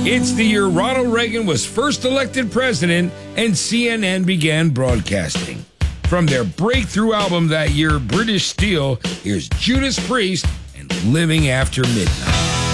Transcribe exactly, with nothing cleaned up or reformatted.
It's the year Ronald Reagan was first elected president and C N N began broadcasting. From their breakthrough album that year, British Steel, here's Judas Priest and Living After Midnight.